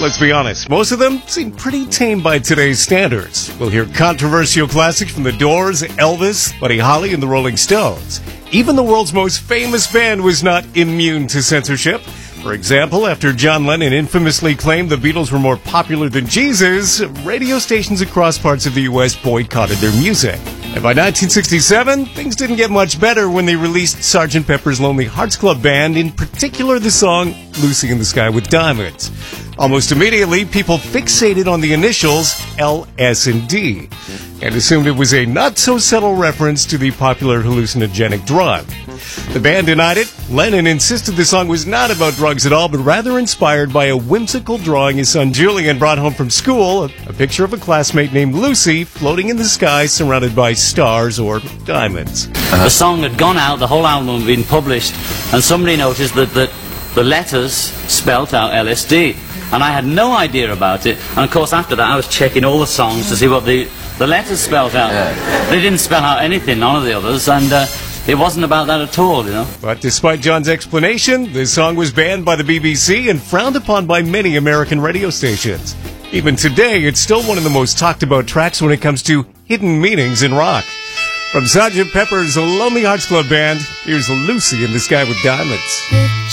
let's be honest, most of them seem pretty tame by today's standards. We'll hear controversial classics from The Doors, Elvis, Buddy Holly, and the Rolling Stones. Even the world's most famous band was not immune to censorship. For example, after John Lennon infamously claimed the Beatles were more popular than Jesus, radio stations across parts of the U.S. boycotted their music. And by 1967, things didn't get much better when they released Sgt. Pepper's Lonely Hearts Club Band, in particular the song Lucy in the Sky with Diamonds. Almost immediately, people fixated on the initials L, S, and D, and assumed it was a not-so-subtle reference to the popular hallucinogenic drug. The band denied it. Lennon insisted the song was not about drugs at all, but rather inspired by a whimsical drawing his son Julian brought home from school, a picture of a classmate named Lucy floating in the sky surrounded by stars or diamonds. The song had gone out, the whole album had been published, and somebody noticed that the letters spelt out LSD. And I had no idea about it. And of course, after that, I was checking all the songs to see what the letters spelled out. Yeah. They didn't spell out anything, none of the others, and it wasn't about that at all, you know. But despite John's explanation, the song was banned by the BBC and frowned upon by many American radio stations. Even today, it's still one of the most talked about tracks when it comes to hidden meanings in rock. From Sgt. Pepper's Lonely Hearts Club Band, here's Lucy in the Sky with Diamonds.